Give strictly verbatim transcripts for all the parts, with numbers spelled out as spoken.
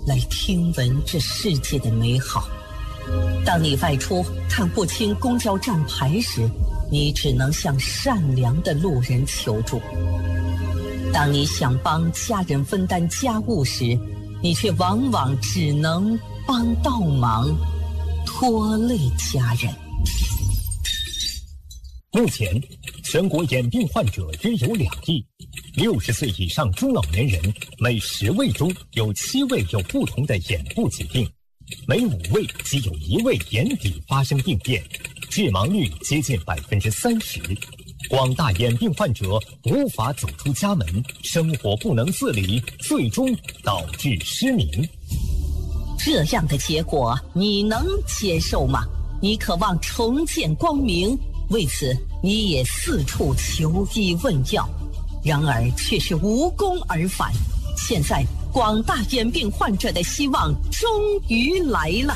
来听闻这世界的美好。当你外出看不清公交站牌时，你只能向善良的路人求助；当你想帮家人分担家务时，你却往往只能帮倒忙，拖累家人。 目前，全国眼病患者约有两亿，六十岁以上中老年人每十位中有七位有不同的眼部疾病，每五位即有一位眼底发生病变，致盲率接近百分之三十。广大眼病患者无法走出家门，生活不能自理，最终导致失明。 这样的结果你能接受吗？你渴望重见光明，为此你也四处求医问药，然而却是无功而返。现在广大眼病患者的希望终于来了。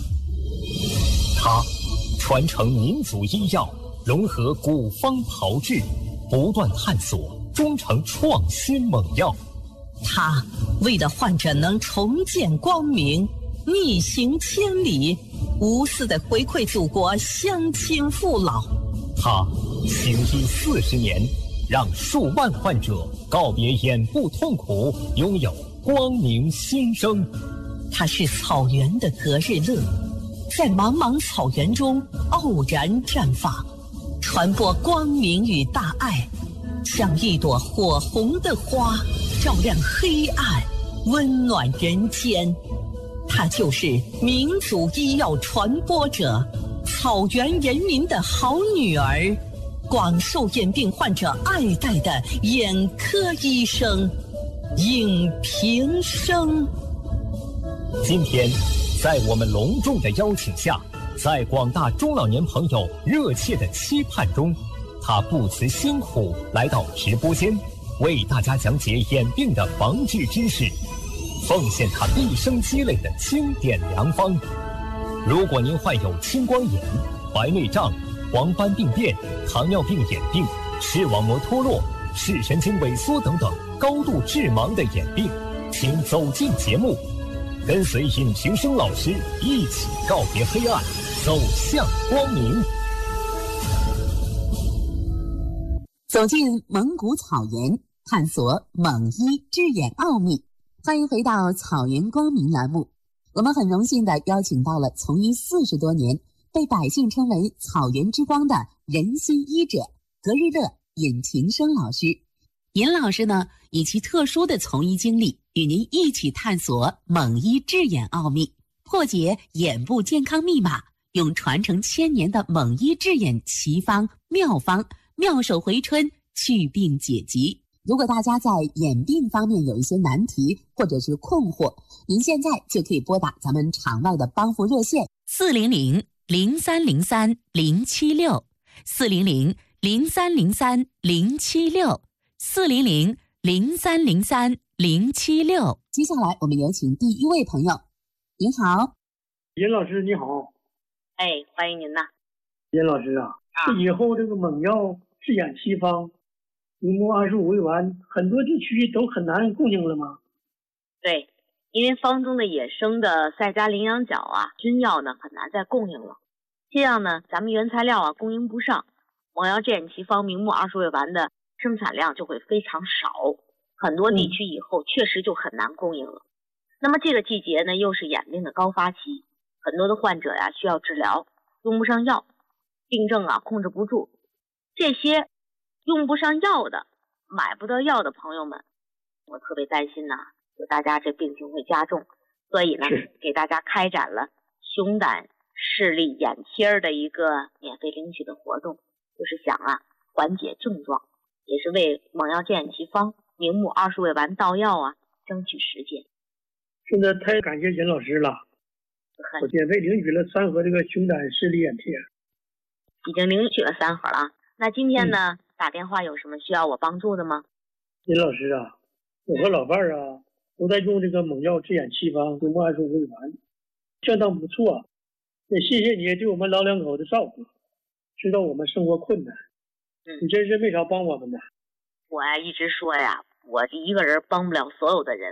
他传承民族医药，融合古方炮制，不断探索，终成创新猛药。 他为了患者能重见光明，逆行千里，无私的回馈祖国乡亲父老。 他行医四十年，让数万患者告别眼部痛苦，拥有光明新生。 他是草原的隔日乐，在茫茫草原中傲然绽放，传播光明与大爱，像一朵火红的花，照亮黑暗，温暖人间。他就是民族医药传播者，草原人民的好女儿，广受眼病患者爱戴的眼科医生尹平生。 今天在我们隆重的邀请下，在广大中老年朋友热切的期盼中，他不辞辛苦来到直播间，为大家讲解眼病的防治知识，奉献他毕生积累的经典良方。如果您患有青光眼、白内障、黄斑病变、糖尿病眼病、视网膜脱落、视神经萎缩等等高度致盲的眼病，请走进节目，跟随尹平生老师一起告别黑暗，走向光明。 走进蒙古草原，探索蒙医治眼奥秘。欢迎回到草原光明栏目。我们很荣幸地邀请到了从医四十多年，被百姓称为草原之光的人心医者隔日乐尹平生老师。尹老师呢，以其特殊的从医经历，与您一起探索蒙医治眼奥秘，破解眼部健康密码，用传承千年的蒙医治眼奇方妙方，妙手回春，祛病解疾。如果大家在眼病方面有一些难题或者是困惑，您现在就可以拨打咱们场外的帮扶热线四零零零三零三零七六，四零零零三零三零七六，四零零零三零三零七六。 接下来我们有请第一位朋友。您好， 尹老师你好。 哎，欢迎您呐。 尹老师啊，这、啊、以后这个蒙药治眼奇方明目二十五味丸，很多地区都很难供应了吗？ 对，因为方中的野生的赛扎羚羊角啊，菌药呢很难再供应了，这样呢咱们原材料啊供应不上，蒙药治眼奇方明目二十味丸的生产量就会非常少，很多地区以后确实就很难供应了。嗯、那么这个季节呢又是眼病的高发期，很多的患者呀、啊、需要治疗，用不上药，病症啊控制不住，这些用不上药的、买不到药的朋友们，我特别担心呐、啊，就大家这病情会加重，所以呢，给大家开展了熊胆视力眼贴的一个免费领取的活动，就是想啊缓解症状，也是为蒙药治眼奇方明目二十味丸到药啊争取时间。 真的太感谢尹老师了，我免费领取了三盒这个熊胆视力眼贴， 已经领取了三盒了。那今天呢、嗯、打电话有什么需要我帮助的吗？ 尹老师啊，我和老伴儿啊都在用这个蒙药治眼奇方明目二十五味丸，相当不错，也谢谢你对我们老两口的照顾，知道我们生活困难，嗯，你真是没少帮我们的。 我呀一直说呀，我一个人帮不了所有的人，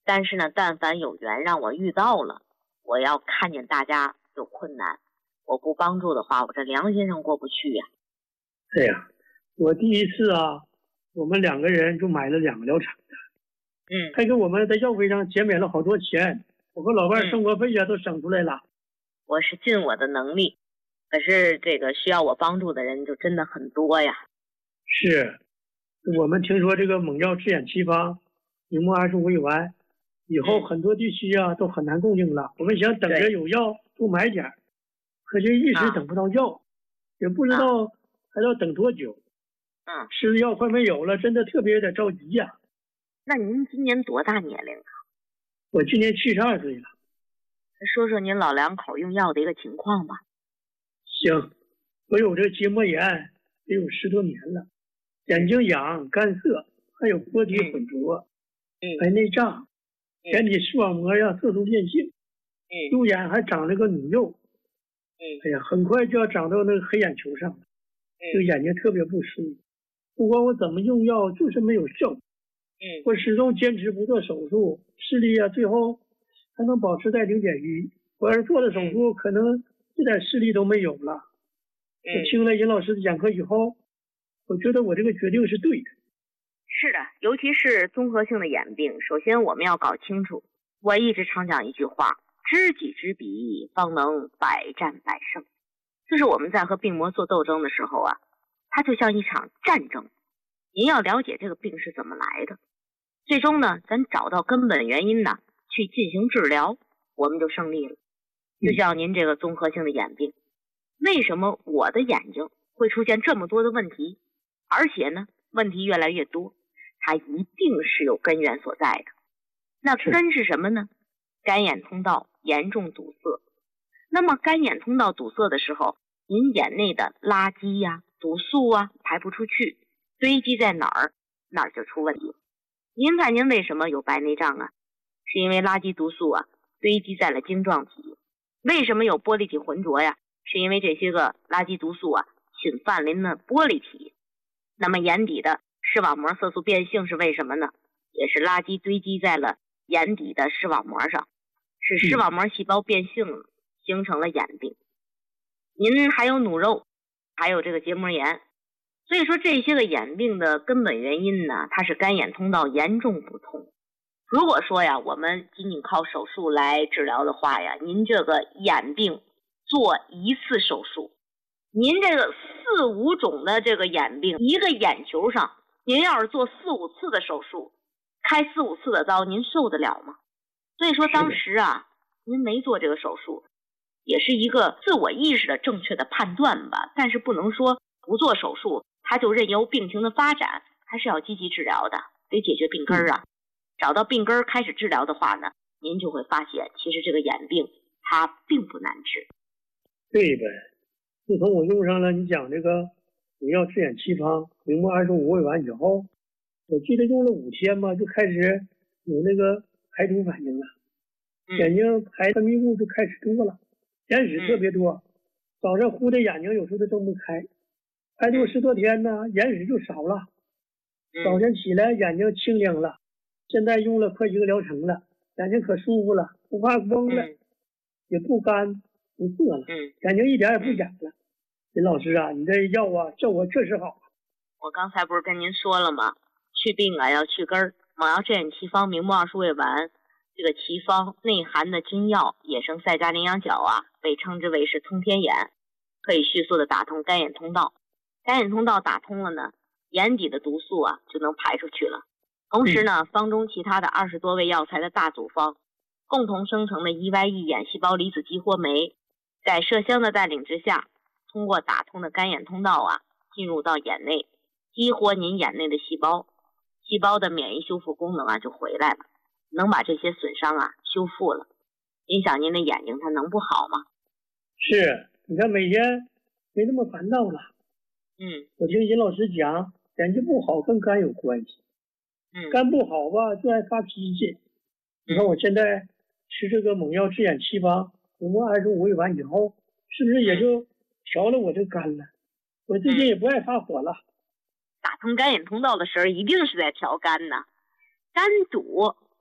但是呢，但凡有缘让我遇到了，我要看见大家有困难，我不帮助的话，我这良心上过不去呀。 对呀，我第一次啊，我们两个人就买了两个疗程的， 嗯， 还给我们在药费上减免了好多钱，我和老伴儿生活费呀都省出来了。 我是尽我的能力，可是这个需要我帮助的人就真的很多呀。 是，我们听说这个猛药治眼奇方明目二十五味丸以后很多地区啊都很难供应了，我们想等着有药多买点，可是一直等不到药，啊、也不知道还要等多久。 嗯， 吃的药快没有了，真的特别有点着急呀、啊。 那您今年多大年龄啊？ 我今年七十二岁了。 说说您老两口用药的一个情况吧。 行，我有这个结膜炎得有十多年了，眼睛痒、干涩，还有波体混浊， 嗯， 白内障，眼底视网膜呀色素变性， 嗯， 右眼还长了个女肉， 嗯， 哎呀，很快就要长到那个黑眼球上了， 嗯， 这个眼睛特别不舒服。不管我怎么用药，就是没有效果。 嗯， 我始终坚持不做手术，视力啊最后还能保持在零点一。我要是做了手术，可能这点视力都没有了。 嗯， 我听了尹老师的讲课以后，我觉得我这个决定是对的。 是的，尤其是综合性的眼病，首先我们要搞清楚。我一直常讲一句话：知己知彼，方能百战百胜。就是我们在和病魔做斗争的时候啊，它就像一场战争。您要了解这个病是怎么来的，最终呢，咱找到根本原因呢，去进行治疗，我们就胜利了。就像您这个综合性的眼病，为什么我的眼睛会出现这么多的问题，而且呢，问题越来越多，它一定是有根源所在的。那根是什么呢？干眼通道严重堵塞。那么干眼通道堵塞的时候，您眼内的垃圾呀、毒素啊排不出去，堆积在哪儿，哪儿就出问题。您看您为什么有白内障啊？是因为垃圾毒素啊堆积在了晶状体。为什么有玻璃体浑浊呀？是因为这些个垃圾毒素啊侵犯临了玻璃体。那么眼底的视网膜色素变性是为什么呢？也是垃圾堆积在了眼底的视网膜上，使视网膜细胞变性了，形成了眼病。您还有努肉，还有这个结膜炎。所以说这些个眼病的根本原因呢，它是干眼通道严重不通。如果说呀，我们仅仅靠手术来治疗的话呀，您这个眼病做一次手术，您这个四五种的这个眼病，一个眼球上，您要是做四五次的手术，开四五次的刀，您受得了吗？所以说当时啊，您没做这个手术，也是一个自我意识的正确的判断吧。但是不能说不做手术，他就任由病情的发展，还是要积极治疗的，得解决病根儿啊。找到病根儿开始治疗的话呢，您就会发现，其实这个眼病它并不难治。 对呗，自从我用上了你讲这个主要治眼奇方明目二十五味丸以后，我记得用了五天吧，就开始有那个排毒反应了， 嗯、 眼睛排分泌物就开始多了，眼屎特别多，嗯、早上糊的眼睛有时候都睁不开，排毒十多天呢，眼屎就少了， 嗯、 早晨起来眼睛清亮了。现在用了快一个疗程了，眼睛可舒服了，不怕光了， 嗯、 也不干不涩了， 嗯、 眼睛一点也不痒了。林老师啊，你这药啊效果确实好。 我刚才不是跟您说了吗？去病啊要去根儿，猛药治眼奇方明目二十味丸，这个奇方内含的君药野生赛迦羚羊角啊，被称之为是通天眼，可以迅速的打通干眼通道。干眼通道打通了呢，眼底的毒素啊就能排出去了。同时呢，方中其他的二十多味药材的大组方，共同生成的 E Y E 眼细胞离子激活酶，在麝香的带领之下，通过打通的干眼通道啊，进入到眼内，激活您眼内的细胞，细胞的免疫修复功能啊就回来了，能把这些损伤啊修复了。您想您的眼睛它能不好吗？ 是，你看每天没那么烦躁了。 嗯， 我听尹老师讲，眼睛不好跟肝有关系。 嗯， 肝不好吧，就爱发脾气。你看我现在吃这个猛药治眼奇方明目二十五味丸以后，是不是也就调了我这肝了？我最近也不爱发火了。 打通干眼通道的时候，一定是在调肝呢。肝堵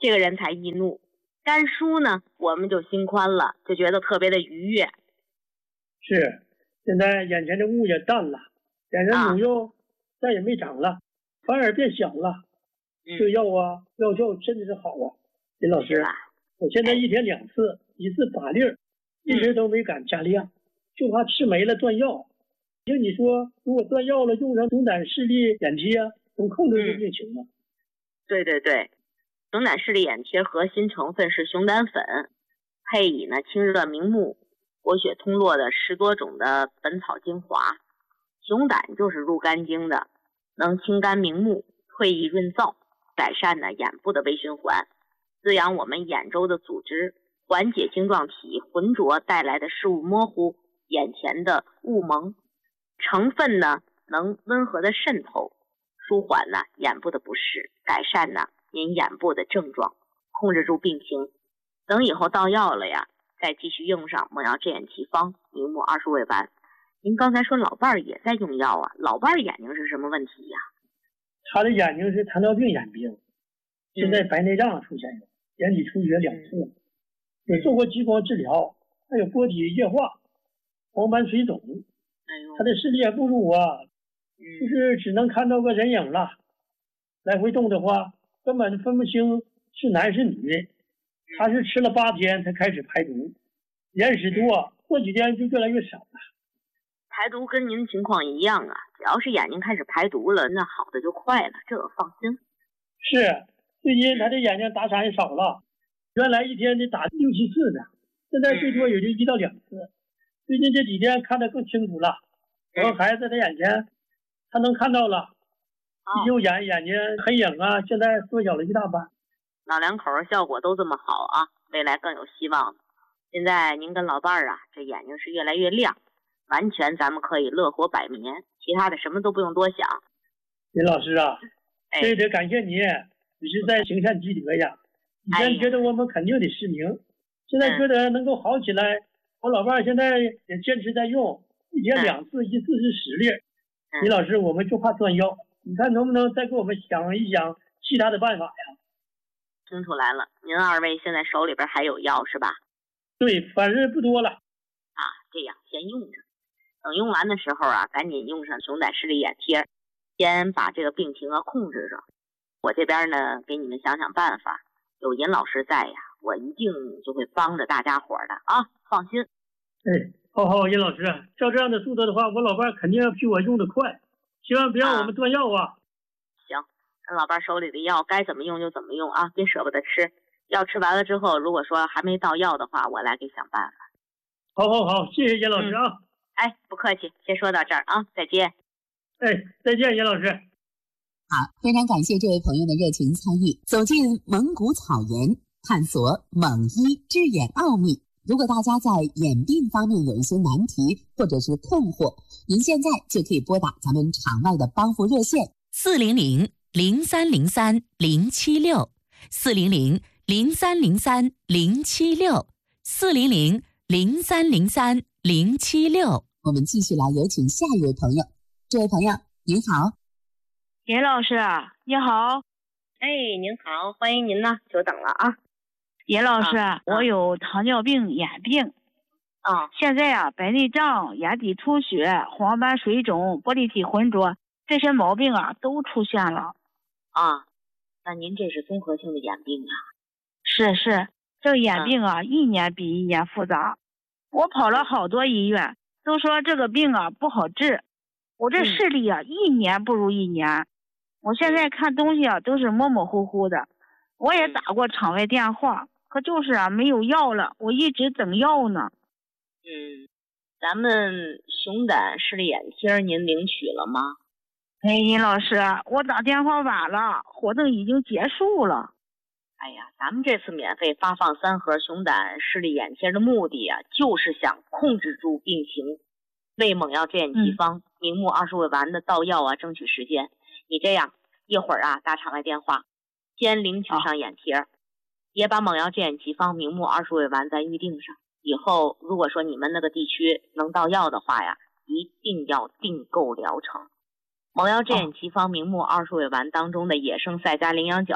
这个人才易怒。甘舒呢，我们就心宽了，就觉得特别的愉悦。 是，现在眼前的雾也淡了，眼前肿瘤再也没长了，啊、反而变小了。这药啊，药效真的是好啊，林老师。我现在一天两次，一次八粒，一直都没敢加量，就怕吃没了断药。就你说，如果断药了，用上熊胆视力眼贴啊，能控制住病情吗？ 嗯、对对对，熊胆视力眼贴核心成分是熊胆粉，配以呢清热明目、活血通络的十多种的本草精华。熊胆就是入肝经的，能清肝明目、退翳润燥，改善呢眼部的微循环，滋养我们眼周的组织，缓解晶状体浑浊带来的视物模糊、眼前的雾蒙。成分呢能温和的渗透，舒缓呢眼部的不适，改善呢您眼部的症状，控制住病情。等以后到药了呀，再继续用上猛药治眼奇方明目二十味丸。您刚才说老伴儿也在用药啊，老伴儿眼睛是什么问题呀？ 他的眼睛是糖尿病眼病，现在白内障出现了，眼底出血两次，也做过激光治疗，还有波体液化、黄斑水肿。他的视力也不如我，就是只能看到个人影了。来回动的话，根本分不清是男是女。他是吃了八天才开始排毒，眼屎多，过几天就越来越少了。 排毒跟您情况一样啊，只要是眼睛开始排毒了，那好的就快了，这个放心。 是，最近他的眼睛打闪也少了，原来一天得打六七次呢，现在最多也就一到两次。最近这几天看得更清楚了，我和孩子的眼前他能看到了，右眼眼睛黑影啊，现在缩小了一大半。 老两口效果都这么好啊，未来更有希望了。现在您跟老伴儿啊，这眼睛是越来越亮，完全咱们可以乐活百年，其他的什么都不用多想。 林老师啊，这也得感谢你，你是在行善积德呀。以前觉得我们肯定得失明，现在觉得能够好起来。我老伴儿现在也坚持在用，一天两次，一次是十粒。李老师，我们就怕断药，你看能不能再给我们想一想其他的办法呀？ 听出来了，您二位现在手里边还有药是吧？ 对，反正不多了。 啊，这样先用着，等用完的时候啊，赶紧用上熊胆视力眼贴，先把这个病情啊控制着。我这边呢，给你们想想办法。有尹老师在呀，我一定就会帮着大家伙的啊，放心。 哎，好好，尹老师，照这样的速度的话，我老伴肯定要比我用的快，千万别让我们断药啊。 行，跟老伴手里的药该怎么用就怎么用啊，别舍不得吃。药吃完了之后，如果说还没到药的话，我来给想办法。 好好好，谢谢尹老师啊。嗯、 哎，不客气，先说到这儿啊，再见。 哎，再见，尹老师。 好，非常感谢这位朋友的热情参与，走进蒙古草原，探索蒙医治眼奥秘。如果大家在眼病方面有一些难题或者是困惑，您现在就可以拨打咱们场外的帮扶热线四零零零三零三零七六四零零零三零三零七六四零零零三零三零七六。 我们继续来有请下一位朋友。这位朋友您好。 尹老师你好。 哎，您好，欢迎您呢，久等了啊。 尹老师、 啊、 我有糖尿病眼病啊， 现在啊白内障、眼底出血、黄斑水肿、玻璃体浑浊这些毛病啊都出现了啊。那您这是综合性的眼病啊？ 是是，这个眼病啊、嗯、一年比一年复杂，我跑了好多医院，都说这个病啊不好治，我这视力啊、嗯、一年不如一年，我现在看东西啊都是模模糊糊的，我也打过场外电话，可就是啊没有药了，我一直等药呢。 嗯，咱们熊胆视力眼贴您领取了吗？ 哎，尹老师，我打电话晚了，活动已经结束了。 哎呀，咱们这次免费发放三盒熊胆视力眼贴的目的啊，就是想控制住病情，为猛药治眼奇方、嗯、明目二十味丸的到药啊争取时间。你这样一会儿啊打场外电话，先领取上眼贴、啊，也把猛药治眼奇方明目二十味丸再预定上。以后如果说你们那个地区能到药的话呀，一定要订购疗程。猛药治眼奇方明目二十味丸当中的野生赛加羚羊角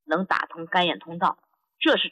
能打通干眼通道，这是